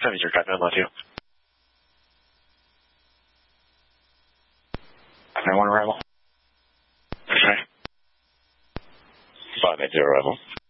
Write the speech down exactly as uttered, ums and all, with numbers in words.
Seven zero, copy, Lima two. nine one arrival. Okay. Five eight zero arrival.